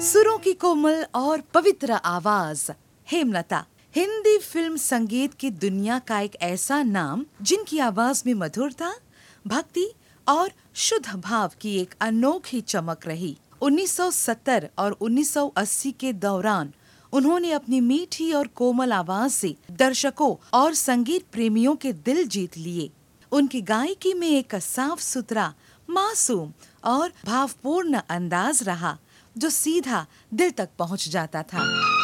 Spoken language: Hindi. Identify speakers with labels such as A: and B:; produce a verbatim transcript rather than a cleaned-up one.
A: सुरों की कोमल और पवित्र आवाज हेमलता हिंदी फिल्म संगीत की दुनिया का एक ऐसा नाम जिनकी आवाज में मधुरता, भक्ति और शुद्ध भाव की एक अनोखी चमक रही। उन्नीस सौ सत्तर और उन्नीस सौ अस्सी के दौरान उन्होंने अपनी मीठी और कोमल आवाज से दर्शकों और संगीत प्रेमियों के दिल जीत लिए। उनकी गायकी में एक साफ सुथरा, मासूम और भावपूर्ण अंदाज रहा जो सीधा दिल तक पहुंच जाता था।